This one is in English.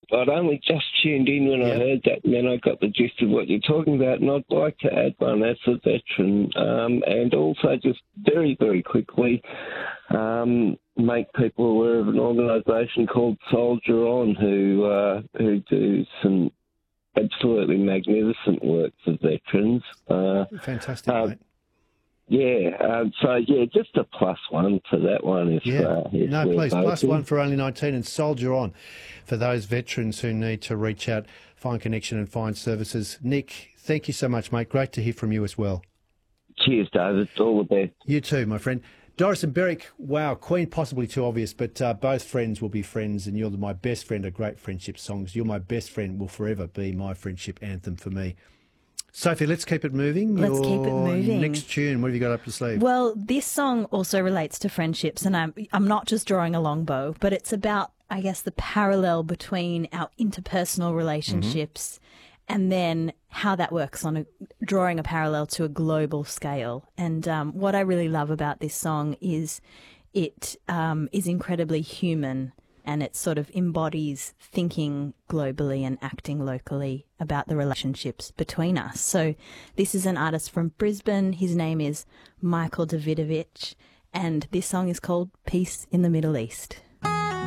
I'd only just tuned in when I heard that, and then I got the gist of what you're talking about, and I'd like to add one as a veteran, and also just very, very quickly make people aware of an organisation called Soldier On, who do some absolutely magnificent work for veterans. Fantastic, mate. Just a +1 for that one. Please, +1 for Only 19 and Soldier On for those veterans who need to reach out, find connection and find services. Nick, thank you so much, mate. Great to hear from you as well. Cheers, David. All the best. You too, my friend. Doris and Berwick, wow, Queen possibly too obvious, but both friends will be friends, and You're My Best Friend are great friendship songs. You're My Best Friend will forever be my friendship anthem for me. Sophie, let's keep it moving. Let's keep it moving. Next tune, what have you got up your sleeve? Well, this song also relates to friendships, and I'm not just drawing a long bow, but it's about, I guess, the parallel between our interpersonal relationships and then how that works on drawing a parallel to a global scale. And what I really love about this song is it is incredibly human, and it sort of embodies thinking globally and acting locally about the relationships between us. So this is an artist from Brisbane. His name is Michael Davidovich, and this song is called Peace in the Middle East.